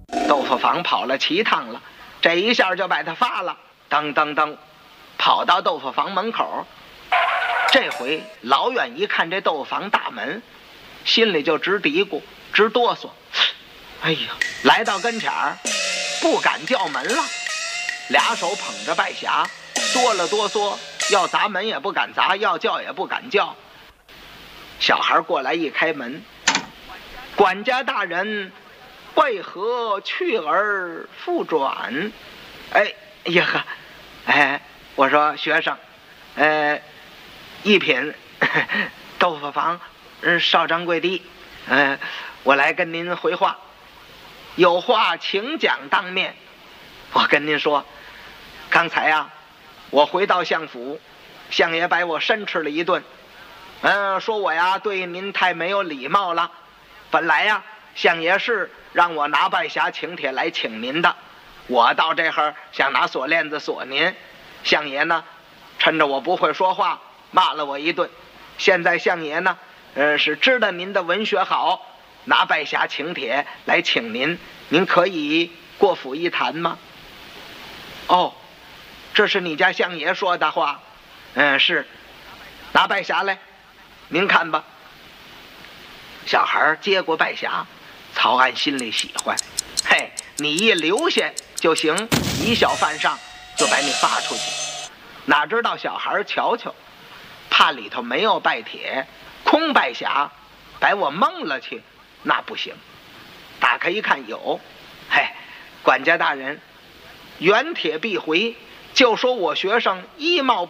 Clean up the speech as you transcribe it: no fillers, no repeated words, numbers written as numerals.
豆腐坊跑了7趟了，这一下就把他发了，噔噔噔，跑到豆腐坊门口。这回老远一看这豆腐坊大门，心里就直嘀咕直哆嗦。哎呀，来到跟前儿不敢叫门了，俩手捧着拜匣，哆了哆嗦，要砸门也不敢砸，要叫也不敢叫。小孩过来一开门，管家大人，为何去而复转？哎呀呵，哎，我说学生，一品豆腐坊少掌柜的，我来跟您回话，有话请讲当面。我跟您说，刚才啊，我回到相府，相爷把我申斥了一顿，说我呀对您太没有礼貌了。本来呀，相爷是让我拿拜匣请帖来请您的，我到这会儿想拿锁链子锁您，相爷呢，趁着我不会说话，骂了我一顿。现在相爷呢，是知道您的文学好，拿拜匣请帖来请您，您可以过府一谈吗？哦，这是你家相爷说的话。是，拿拜匣来，您看吧。小孩接过拜匣，曹安心里喜欢，嘿，你一留下就行，以小犯上，就把你发出去。哪知道小孩瞧瞧，怕里头没有拜帖，空拜匣，把我蒙了去，那不行。打开一看有，嘿，管家大人，原帖必回，就说我学生衣帽